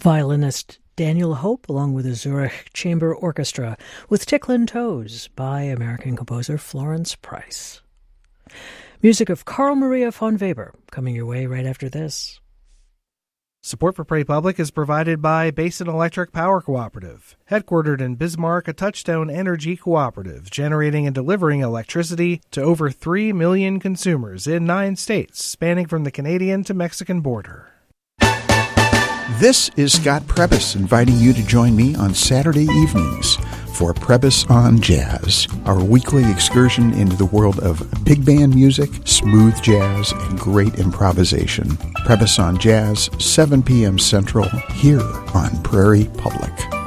Violinist Daniel Hope, along with the Zurich Chamber Orchestra, with Ticklin' Toes by American composer Florence Price. Music of Carl Maria von Weber, coming your way right after this. Support for Prairie Public is provided by Basin Electric Power Cooperative, headquartered in Bismarck, a Touchstone Energy cooperative, generating and delivering electricity to over 3 million consumers in 9 states, spanning from the Canadian to Mexican border. This is Scott Prebys inviting you to join me on Saturday evenings for Prebys on Jazz, our weekly excursion into the world of big band music, smooth jazz, and great improvisation. Prebys on Jazz, 7 p.m. Central, here on Prairie Public.